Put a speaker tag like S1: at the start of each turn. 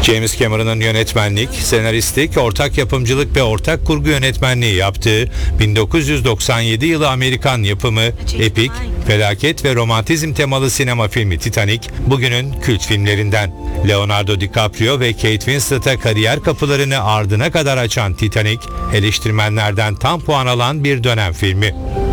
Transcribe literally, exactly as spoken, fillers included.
S1: James Cameron'ın yönetmenlik, senaristlik, ortak yapımcılık ve ortak kurgu yönetmenliği yaptığı bin dokuz yüz doksan yedi yılı Amerikan yapımı, epik, felaket ve romantizm temalı sinema filmi Titanic, bugünün kült filmlerinden. Leonardo DiCaprio ve Kate Winslet'a kariyer kapılarını ardına kadar açan Titanic, eleştirmenlerden tam puan alan bir dönem filmi.